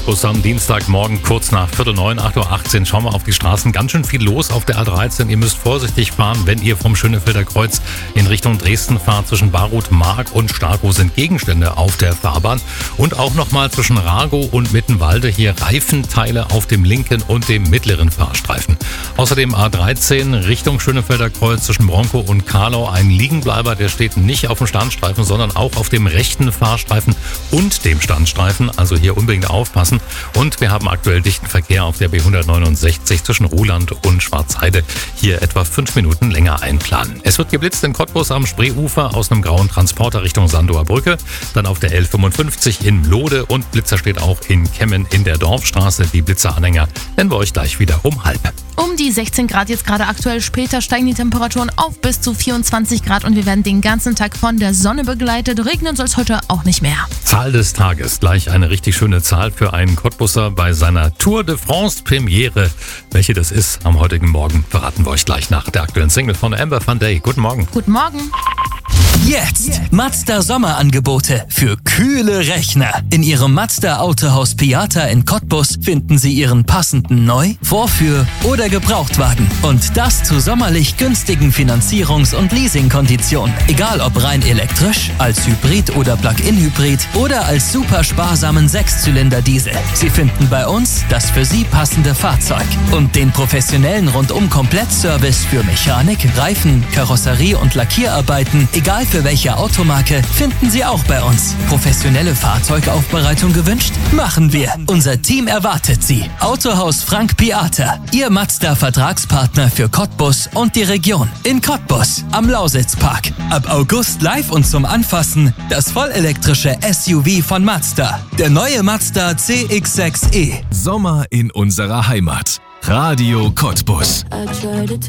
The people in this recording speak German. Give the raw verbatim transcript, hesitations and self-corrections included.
Cottbus am Dienstagmorgen kurz nach Viertel neun, acht Uhr achtzehn. Schauen wir auf die Straßen. Ganz schön viel los auf der A dreizehn. Ihr müsst vorsichtig fahren, wenn ihr vom Schönefelder Kreuz in Richtung Dresden fahrt. Zwischen Baruth, Mark und Starkow sind Gegenstände auf der Fahrbahn. Und auch nochmal zwischen Ragow und Mittenwalde hier Reifenteile auf dem linken und dem mittleren Fahrstreifen. Außerdem A dreizehn Richtung Schönefelder Kreuz zwischen Bronkow und Karlau. Ein Liegenbleiber, der steht nicht auf dem Standstreifen, sondern auch auf dem rechten Fahrstreifen und dem Standstreifen. Also hier unbedingt aufpassen. Und wir haben aktuell dichten Verkehr auf der B hundertneunundsechzig zwischen Ruhland und Schwarzheide. Hier etwa fünf Minuten länger einplanen. Es wird geblitzt in Cottbus am Spreeufer aus einem grauen Transporter Richtung Sandower Brücke. Dann auf der L fünfundfünfzig in Lode und Blitzer steht auch in Kemmen in der Dorfstraße. Die Blitzeranhänger nennen wir euch gleich wieder um halb. Um die sechzehn Grad jetzt gerade aktuell, später steigen die Temperaturen auf bis zu vierundzwanzig Grad und wir werden den ganzen Tag von der Sonne begleitet. Regnen soll es heute auch nicht mehr. Zahl des Tages, gleich eine richtig schöne Zahl für einen Cottbusser bei seiner Tour de France Premiere. Welche das ist am heutigen Morgen, verraten wir euch gleich nach der aktuellen Single von Amber Van Day. Guten Morgen. Guten Morgen. Jetzt Mazda Sommerangebote für kühle Rechner. In Ihrem Mazda Autohaus Piata in Cottbus finden Sie Ihren passenden Neu-, Vorführ- oder Gebrauchtwagen. Und das zu sommerlich günstigen Finanzierungs- und Leasingkonditionen. Egal ob rein elektrisch, als Hybrid oder Plug-in-Hybrid oder als super sparsamen Sechszylinder-Diesel. Sie finden bei uns das für Sie passende Fahrzeug. Und den professionellen Rundum-Komplettservice für Mechanik, Reifen, Karosserie und Lackierarbeiten, egal für welche Automarke, finden Sie auch bei uns. Professionelle Fahrzeugaufbereitung gewünscht? Machen wir. Unser Team erwartet Sie. Autohaus Frank Piata, Ihr Mazda-Vertragspartner für Cottbus und die Region. In Cottbus, am Lausitzpark. Ab August live und zum Anfassen das vollelektrische S U V von Mazda. Der neue Mazda C X sechs E. Sommer in unserer Heimat. Radio Cottbus. I try to